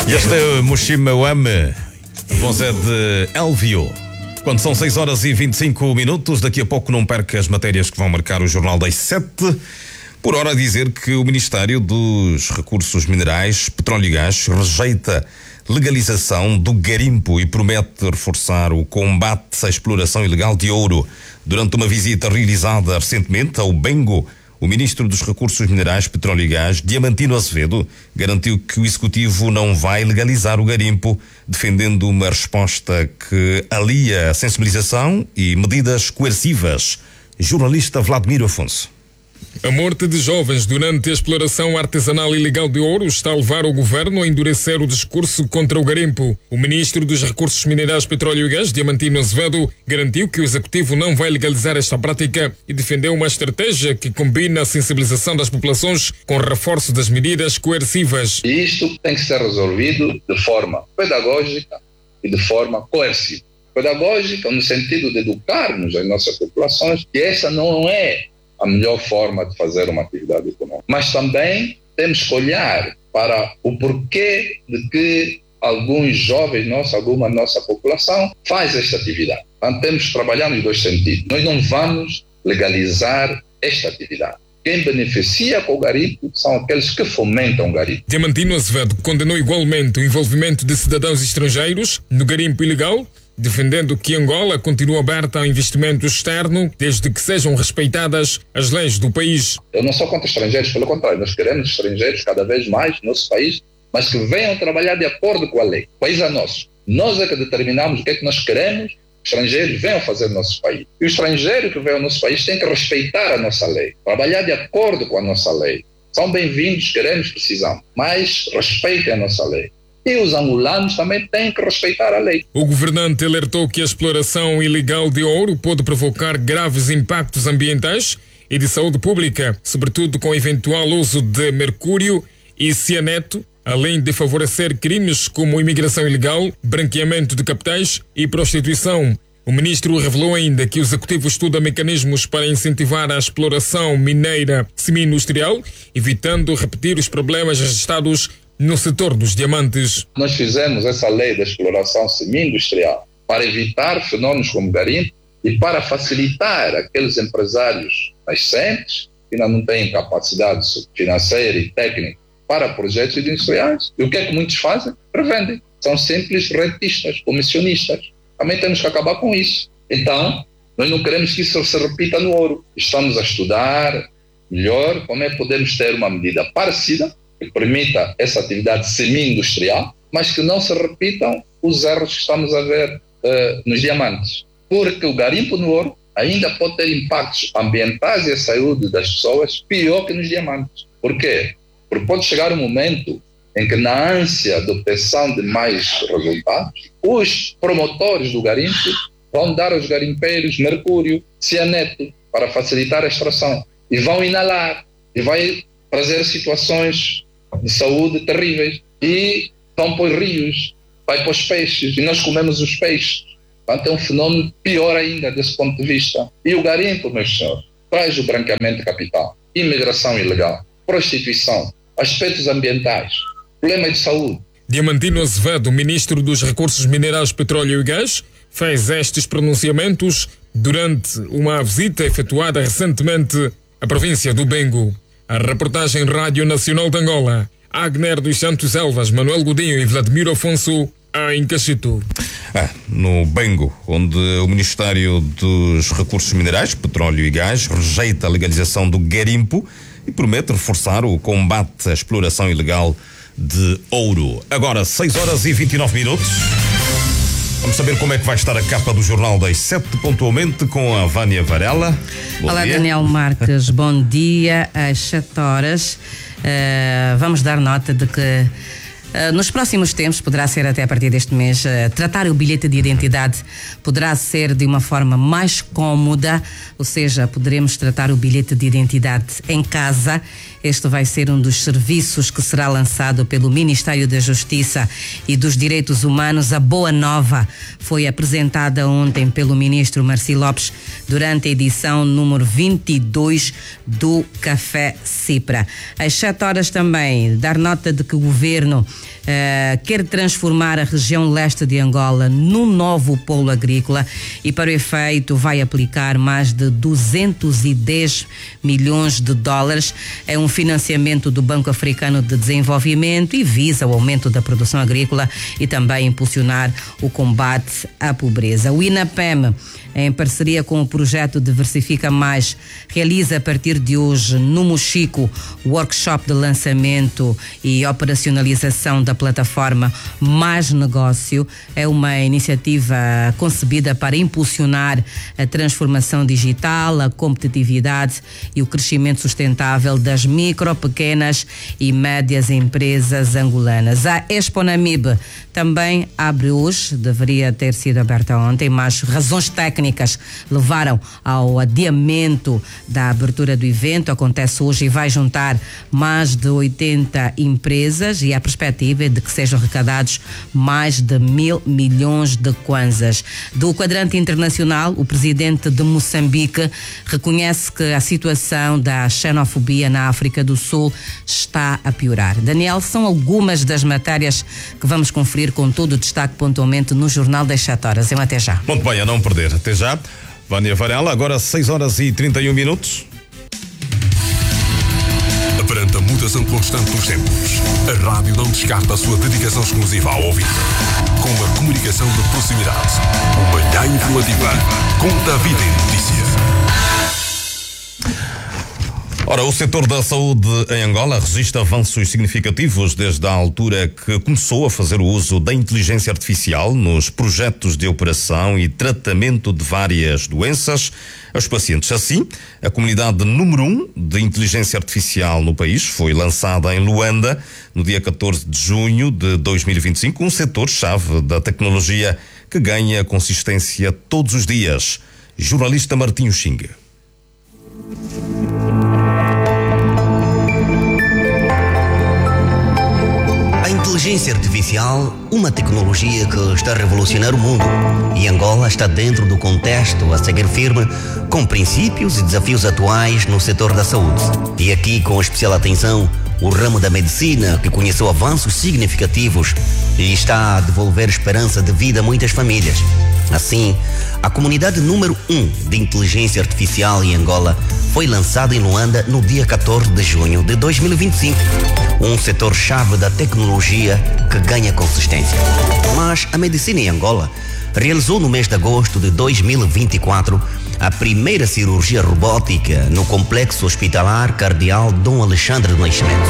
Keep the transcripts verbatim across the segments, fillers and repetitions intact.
E este é Mushima Wame, voz é de Elvio. Quando são seis horas e vinte e cinco minutos, daqui a pouco não perca as matérias que vão marcar o Jornal das sete. Por hora dizer que o Ministério dos Recursos Minerais, Petróleo e Gás rejeita legalização do garimpo e promete reforçar o combate à exploração ilegal de ouro. Durante uma visita realizada recentemente ao Bengo, o Ministro dos Recursos Minerais, Petróleo e Gás, Diamantino Azevedo, garantiu que o Executivo não vai legalizar o garimpo, defendendo uma resposta que alia a sensibilização e medidas coercivas. Jornalista Vladimir Afonso. A morte de jovens durante a exploração artesanal ilegal de ouro está a levar o governo a endurecer o discurso contra o garimpo. O ministro dos Recursos Minerais, Petróleo e Gás, Diamantino Azevedo, garantiu que o executivo não vai legalizar esta prática e defendeu uma estratégia que combina a sensibilização das populações com o reforço das medidas coercivas. E isto tem que ser resolvido de forma pedagógica e de forma coerciva. Pedagógica no sentido de educarmos as nossas populações que essa não é a melhor forma de fazer uma atividade econômica. Mas também temos que olhar para o porquê de que alguns jovens nossos, alguma nossa população faz esta atividade. Então temos que trabalhar nos dois sentidos. Nós não vamos legalizar esta atividade. Quem beneficia com o garimpo são aqueles que fomentam o garimpo. Diamantino Azevedo condenou igualmente o envolvimento de cidadãos estrangeiros no garimpo ilegal, defendendo que Angola continua aberta ao investimento externo desde que sejam respeitadas as leis do país. Eu não sou contra estrangeiros, pelo contrário, nós queremos estrangeiros cada vez mais no nosso país, mas que venham trabalhar de acordo com a lei. O país é nosso. Nós é que determinamos o que é que nós queremos, estrangeiros venham fazer no nosso país. E o estrangeiro que vem ao nosso país tem que respeitar a nossa lei, trabalhar de acordo com a nossa lei. São bem-vindos, queremos, precisamos, mas respeitem a nossa lei. E os angolanos também têm que respeitar a lei. O governante alertou que a exploração ilegal de ouro pode provocar graves impactos ambientais e de saúde pública, sobretudo com o eventual uso de mercúrio e cianeto, além de favorecer crimes como imigração ilegal, branqueamento de capitais e prostituição. O ministro revelou ainda que o executivo estuda mecanismos para incentivar a exploração mineira semi-industrial, evitando repetir os problemas registrados no setor dos diamantes. Nós fizemos essa lei da exploração semi-industrial para evitar fenômenos como garimpo e para facilitar aqueles empresários nascentes que ainda não têm capacidade financeira e técnica para projetos industriais. E o que é que muitos fazem? Revendem. São simples rentistas, comissionistas. Também temos que acabar com isso. Então, nós não queremos que isso se repita no ouro. Estamos a estudar melhor como é que podemos ter uma medida parecida que permita essa atividade semi-industrial, mas que não se repitam os erros que estamos a ver uh, nos diamantes. Porque o garimpo no ouro ainda pode ter impactos ambientais e a saúde das pessoas pior que nos diamantes. Por quê? Porque pode chegar um momento em que, na ânsia de obtenção de mais resultados, os promotores do garimpo vão dar aos garimpeiros mercúrio, cianeto, para facilitar a extração. E vão inalar. E vai trazer situações de saúde terríveis. E vão para os rios, vai para os peixes. E nós comemos os peixes. Então é um fenômeno pior ainda desse ponto de vista. E o garimpo, meus senhores, traz o branqueamento de capital, imigração ilegal, prostituição, aspectos ambientais, problema de saúde. Diamantino Azevedo, ministro dos Recursos Minerais, Petróleo e Gás, fez estes pronunciamentos durante uma visita efetuada recentemente à província do Bengo. A reportagem Rádio Nacional de Angola, Agner dos Santos Elvas, Manuel Godinho e Vladimir Afonso, em Caxito. Ah, no Bengo, onde o Ministério dos Recursos Minerais, Petróleo e Gás rejeita a legalização do garimpo e promete reforçar o combate à exploração ilegal de ouro. Agora, seis horas e vinte e nove minutos. Vamos saber como é que vai estar a capa do Jornal das sete, pontualmente, com a Vânia Varela. Bom Olá, dia. Daniel Marques. Bom dia, às sete horas. Uh, vamos dar nota de que Uh, nos próximos tempos, poderá ser até a partir deste mês, uh, tratar o bilhete de identidade poderá ser de uma forma mais cômoda, ou seja, poderemos tratar o bilhete de identidade em casa. Este vai ser um dos serviços que será lançado pelo Ministério da Justiça e dos Direitos Humanos. A boa nova foi apresentada ontem pelo ministro Marci Lopes durante a edição número vinte e dois do Café Cipra. Às sete horas também, dar nota de que o governo Uh, quer transformar a região leste de Angola num novo polo agrícola e, para o efeito, vai aplicar mais de duzentos e dez milhões de dólares. É um financiamento do Banco Africano de Desenvolvimento e visa o aumento da produção agrícola e também impulsionar o combate à pobreza. O INAPEM, em parceria com o projeto Diversifica Mais, realiza a partir de hoje no Mochico o workshop de lançamento e operacionalização da plataforma Mais Negócio. É uma iniciativa concebida para impulsionar a transformação digital, a competitividade e o crescimento sustentável das micro, pequenas e médias empresas angolanas. A Exponamib também abre hoje, deveria ter sido aberta ontem, mas razões técnicas levaram ao adiamento da abertura do evento. Acontece hoje e vai juntar mais de oitenta empresas e a perspectiva é de que sejam arrecadados mais de mil milhões de kwanzas. Do quadrante internacional, o presidente de Moçambique reconhece que a situação da xenofobia na África do Sul está a piorar. Daniel, são algumas das matérias que vamos conferir com todo o destaque pontualmente no Jornal das sete horas. É um até já. Muito bem, a não perder. Até já. Vânia Varela, agora seis horas e trinta e um minutos. Perante a mutação constante dos tempos, a rádio não descarta a sua dedicação exclusiva ao ouvinte. Com uma comunicação de proximidade, uma manhã informativa com David em Notícia. Ora, o setor da saúde em Angola registra avanços significativos desde a altura que começou a fazer o uso da inteligência artificial nos projetos de operação e tratamento de várias doenças aos pacientes. Assim, a comunidade número um de inteligência artificial no país foi lançada em Luanda no dia catorze de junho de dois mil e vinte e cinco, um setor-chave da tecnologia que ganha consistência todos os dias. Jornalista Martinho Xinga. A inteligência artificial, uma tecnologia que está a revolucionar o mundo, e Angola está dentro do contexto a seguir firme com princípios e desafios atuais no setor da saúde. E aqui, com especial atenção, o ramo da medicina, que conheceu avanços significativos e está a devolver esperança de vida a muitas famílias. Assim, a comunidade número um de inteligência artificial em Angola foi lançada em Luanda no dia catorze de junho de dois mil e vinte e cinco. Um setor-chave da tecnologia que ganha consistência. Mas a medicina em Angola realizou no mês de agosto de dois mil e vinte e quatro a primeira cirurgia robótica no complexo hospitalar cardeal Dom Alexandre do Nascimento.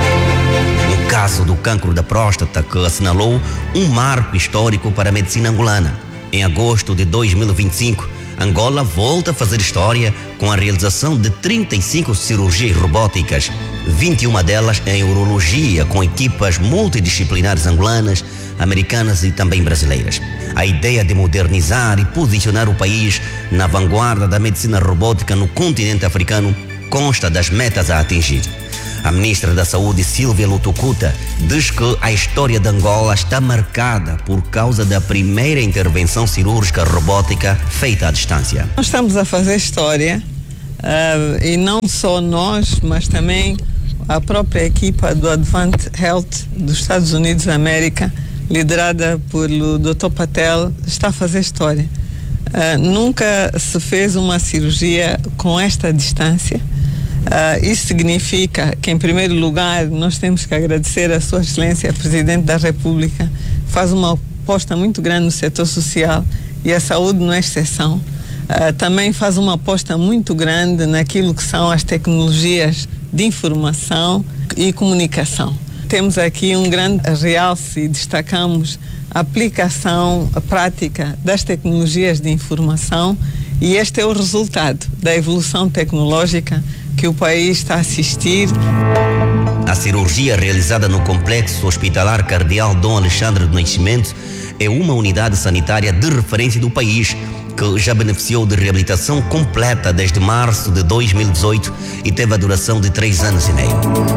Um caso do cancro da próstata que assinalou um marco histórico para a medicina angolana. Em agosto de dois mil e vinte e cinco, Angola volta a fazer história com a realização de trinta e cinco cirurgias robóticas, vinte e uma delas em urologia, com equipas multidisciplinares angolanas, americanas e também brasileiras. A ideia de modernizar e posicionar o país na vanguarda da medicina robótica no continente africano consta das metas a atingir. A ministra da Saúde, Silvia Lutucuta, diz que a história de Angola está marcada por causa da primeira intervenção cirúrgica robótica feita à distância. Nós estamos a fazer história, uh, e não só nós, mas também a própria equipa do Advent Health dos Estados Unidos da América, liderada pelo doutor Patel, está a fazer história. Uh, nunca se fez uma cirurgia com esta distância. Uh, isso significa que, em primeiro lugar, nós temos que agradecer a Sua Excelência, Presidente da República, faz uma aposta muito grande no setor social e a saúde não é exceção. Uh, também faz uma aposta muito grande naquilo que são as tecnologias de informação e comunicação. Temos aqui um grande realce e destacamos a aplicação a prática das tecnologias de informação, e este é o resultado da evolução tecnológica que o país está a assistir. A cirurgia realizada no complexo hospitalar cardeal Dom Alexandre do Nascimento é uma unidade sanitária de referência do país, que já beneficiou de reabilitação completa desde março de dois mil e dezoito e teve a duração de três anos e meio.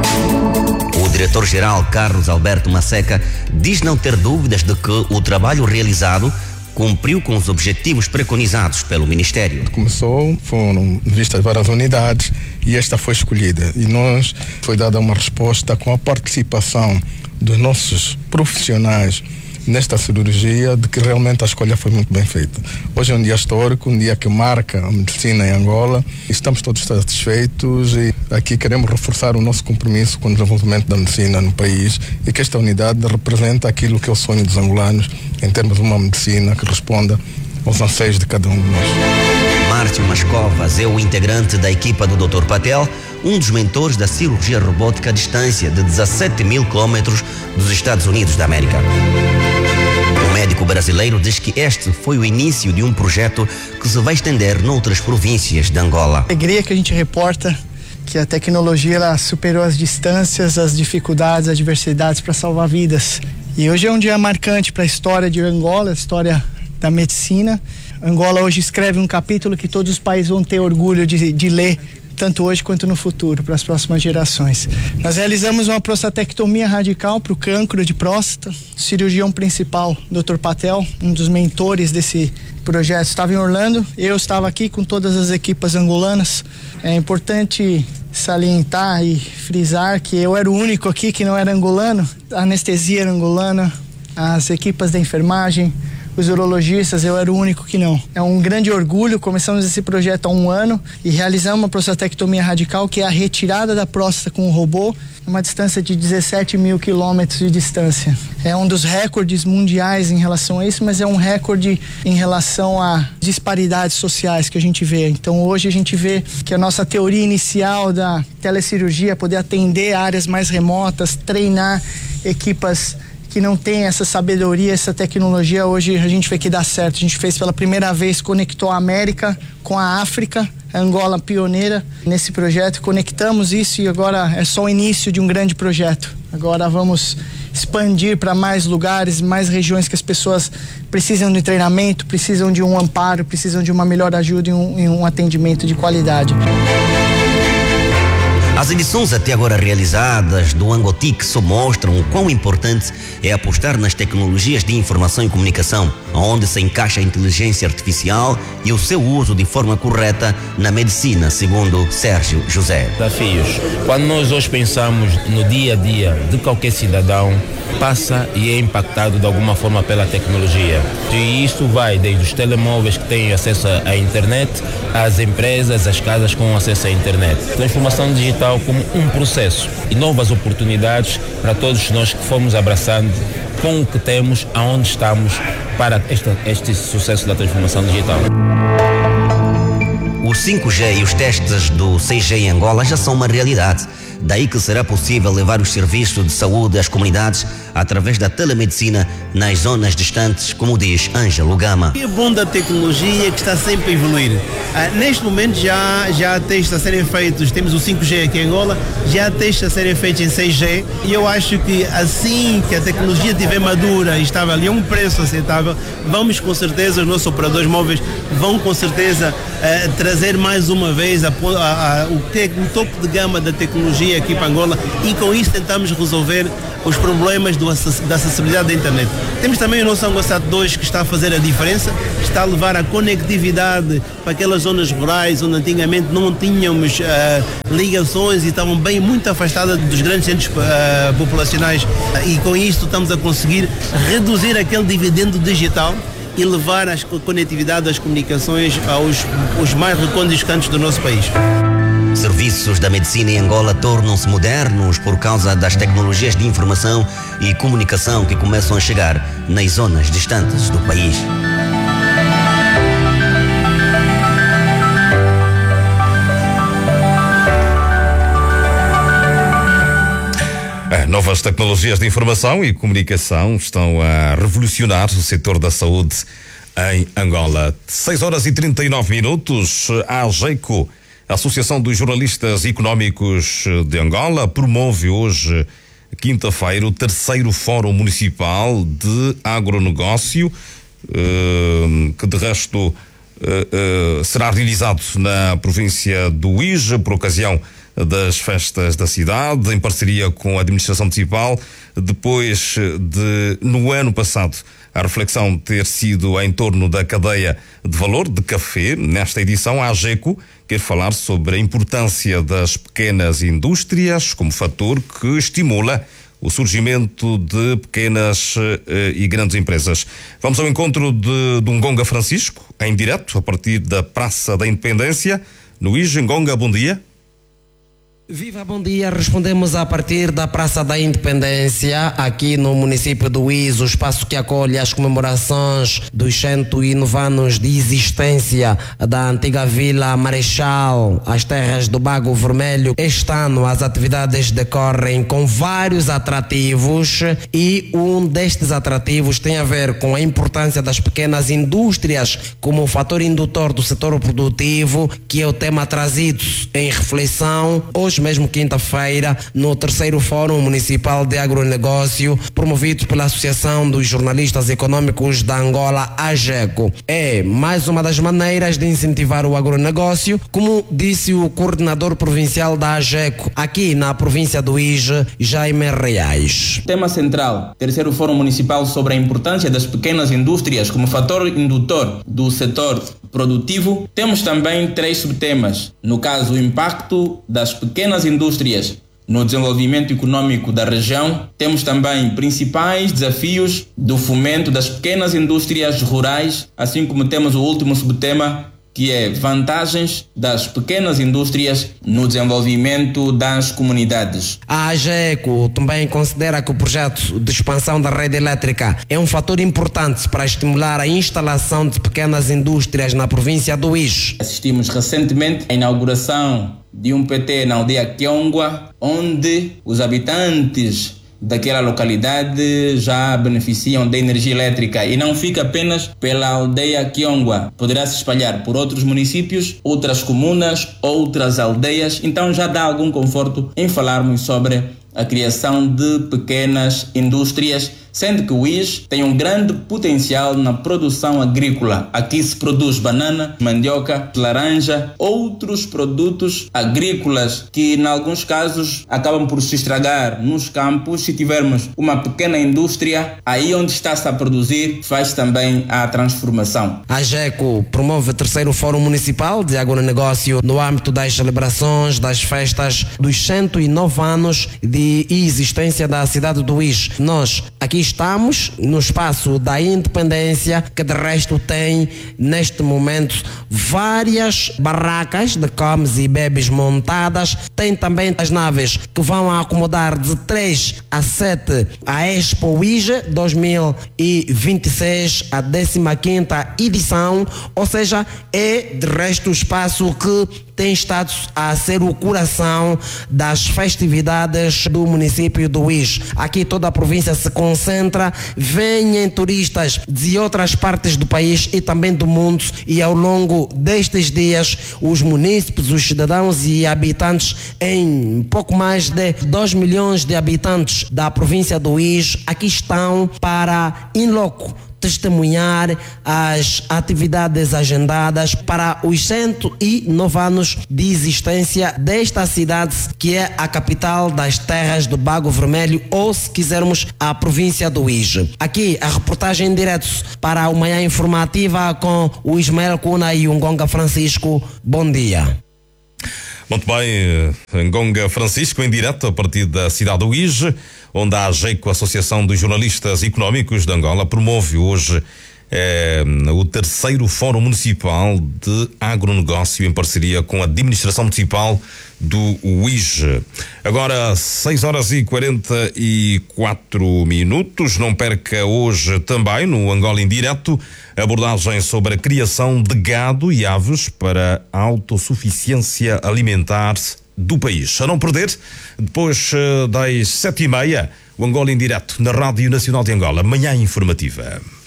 O diretor-geral Carlos Alberto Masseca diz não ter dúvidas de que o trabalho realizado cumpriu com os objetivos preconizados pelo Ministério. Começou, foram vistas várias unidades e esta foi escolhida. E nós foi dada uma resposta com a participação dos nossos profissionais nesta cirurgia, de que realmente a escolha foi muito bem feita. Hoje é um dia histórico, um dia que marca a medicina em Angola. Estamos todos satisfeitos e aqui queremos reforçar o nosso compromisso com o desenvolvimento da medicina no país e que esta unidade representa aquilo que é o sonho dos angolanos em termos de uma medicina que responda aos anseios de cada um de nós. Márcio Mascovas é o integrante da equipa do doutor Patel, um dos mentores da cirurgia robótica à distância de dezassete mil quilômetros dos Estados Unidos da América. O médico brasileiro diz que este foi o início de um projeto que se vai estender noutras províncias de Angola. A alegria que a gente reporta que a tecnologia ela superou as distâncias, as dificuldades, as adversidades para salvar vidas. E hoje é um dia marcante para a história de Angola, a história da medicina. Angola hoje escreve um capítulo que todos os países vão ter orgulho de, de ler, tanto hoje quanto no futuro, para as próximas gerações. Nós realizamos uma prostatectomia radical para o cancro de próstata. O cirurgião principal, doutor Patel, um dos mentores desse projeto, estava em Orlando. Eu estava aqui com todas as equipas angolanas. É importante salientar e frisar que eu era o único aqui que não era angolano. A anestesia era angolana, as equipas da enfermagem, os urologistas, eu era o único que não. É um grande orgulho, começamos esse projeto há um ano e realizamos uma prostatectomia radical, que é a retirada da próstata com o robô, uma distância de dezessete mil quilômetros de distância. É um dos recordes mundiais em relação a isso, mas é um recorde em relação a disparidades sociais que a gente vê. Então hoje a gente vê que a nossa teoria inicial da telecirurgia, poder atender áreas mais remotas, treinar equipas que não tem essa sabedoria, essa tecnologia, hoje a gente vê que dá certo. A gente fez pela primeira vez, conectou a América com a África, a Angola pioneira nesse projeto, conectamos isso e agora é só o início de um grande projeto. Agora vamos expandir para mais lugares, mais regiões que as pessoas precisam de treinamento, precisam de um amparo, precisam de uma melhor ajuda e um, e um atendimento de qualidade. As edições até agora realizadas do Angotic só mostram o quão importante é apostar nas tecnologias de informação e comunicação, onde se encaixa a inteligência artificial e o seu uso de forma correta na medicina, segundo Sérgio José. Desafios. Quando nós hoje pensamos no dia a dia de qualquer cidadão, passa e é impactado de alguma forma pela tecnologia. E isso vai desde os telemóveis que têm acesso à internet, às empresas, às casas com acesso à internet. Transformação digital como um processo e novas oportunidades para todos nós que fomos abraçando com o que temos, aonde estamos, para este, este sucesso da transformação digital. O cinco G e os testes do seis G em Angola já são uma realidade. Daí que será possível levar os serviços de saúde às comunidades através da telemedicina nas zonas distantes, como diz Ângelo Gama. O que é bom da tecnologia é que está sempre a evoluir. Ah, neste momento já, já há testes a serem feitos, temos o cinco G aqui em Angola, já há testes a serem feitos em seis G e eu acho que assim que a tecnologia estiver madura e estável e a um preço aceitável, vamos com certeza, os nossos operadores móveis vão com certeza ah, trazer mais uma vez a, a, a, o, te, o topo de gama da tecnologia aqui para Angola e com isso tentamos resolver os problemas do, da acessibilidade da internet. Temos também o nosso AngoSat dois que está a fazer a diferença, está a levar a conectividade para aquelas zonas rurais onde antigamente não tínhamos uh, ligações e estavam bem muito afastadas dos grandes centros uh, populacionais e com isto estamos a conseguir reduzir aquele dividendo digital e levar a conectividade das comunicações aos os mais recônditos cantos do nosso país. Serviços da medicina em Angola tornam-se modernos por causa das tecnologias de informação e comunicação que começam a chegar nas zonas distantes do país. Novas tecnologias de informação e comunicação estão a revolucionar o setor da saúde em Angola. seis horas e trinta e nove minutos, a AGECO, a Associação dos Jornalistas Económicos de Angola, promove hoje, quinta-feira, o terceiro Fórum Municipal de Agronegócio, eh, que de resto eh, eh, será realizado na província do Ija, por ocasião das festas da cidade, em parceria com a administração municipal, depois de, no ano passado, a reflexão ter sido em torno da cadeia de valor de café. Nesta edição, a AGECO quer falar sobre a importância das pequenas indústrias como fator que estimula o surgimento de pequenas e grandes empresas. Vamos ao encontro de, de Ngonga Francisco, em direto, a partir da Praça da Independência. No I J, Ngonga, bom dia. Viva, bom dia. Respondemos a partir da Praça da Independência, aqui no município do Uís, o espaço que acolhe as comemorações dos cento e nove anos de existência da antiga Vila Marechal, as terras do Bago Vermelho. Este ano as atividades decorrem com vários atrativos e um destes atrativos tem a ver com a importância das pequenas indústrias como fator indutor do setor produtivo, que é o tema trazido em reflexão hoje mesmo quinta-feira, no terceiro Fórum Municipal de Agronegócio, promovido pela Associação dos Jornalistas Econômicos da Angola, AGECO. É mais uma das maneiras de incentivar o agronegócio, como disse o coordenador provincial da AGECO, aqui na província do I J, Jaime Reais. Tema central, terceiro Fórum Municipal sobre a importância das pequenas indústrias como fator indutor do setor produtivo. Temos também três subtemas, no caso o impacto das pequenas indústrias no desenvolvimento econômico da região. Temos também principais desafios do fomento das pequenas indústrias rurais, assim como temos o último subtema, que é vantagens das pequenas indústrias no desenvolvimento das comunidades. A AGECO também considera que o projeto de expansão da rede elétrica é um fator importante para estimular a instalação de pequenas indústrias na província do I J. Assistimos recentemente à inauguração de um P T na aldeia Kiongua, onde os habitantes daquela localidade já beneficiam da energia elétrica e não fica apenas pela aldeia Kiongua, poderá se espalhar por outros municípios, outras comunas, outras aldeias, então já dá algum conforto em falarmos sobre a criação de pequenas indústrias, sendo que o I J tem um grande potencial na produção agrícola. Aqui se produz banana, mandioca, laranja, outros produtos agrícolas que, em alguns casos, acabam por se estragar nos campos. Se tivermos uma pequena indústria, aí onde está-se a produzir, faz também a transformação. A AGECO promove o terceiro Fórum Municipal de Agronegócio no âmbito das celebrações das festas dos cento e nove anos de existência da cidade do I J. Nós aqui estamos no espaço da Independência, que de resto tem neste momento várias barracas de comes e bebes montadas. Tem também as naves que vão acomodar de três a sete a Expo I J dois mil e vinte e seis, a décima quinta edição, ou seja, é de resto o espaço que tem estado a ser o coração das festividades do município do I J. Aqui toda a província se concentra, vêm turistas de outras partes do país e também do mundo, e ao longo destes dias os munícipes, os cidadãos e habitantes, em pouco mais de dois milhões de habitantes da província do I J, aqui estão para in loco testemunhar as atividades agendadas para os cento e nove anos de existência desta cidade, que é a capital das terras do Bago Vermelho, ou, se quisermos, a província do I J. Aqui a reportagem em direto para o Manhã Informativa com o Ismael Cuna e o Ngonga Francisco. Bom dia. Muito bem, Ngonga Francisco em direto a partir da cidade do I J, onde a AGECO, a Associação dos Jornalistas Econômicos de Angola, promove hoje é, o terceiro Fórum Municipal de Agronegócio em parceria com a Administração Municipal do I J. Agora, seis horas e quarenta e quatro minutos. Não perca hoje também, no Angola em Direto, abordagem sobre a criação de gado e aves para a autossuficiência alimentar do país. A não perder, depois das sete e meia, o Angola em Direto, na Rádio Nacional de Angola, Manhã Informativa.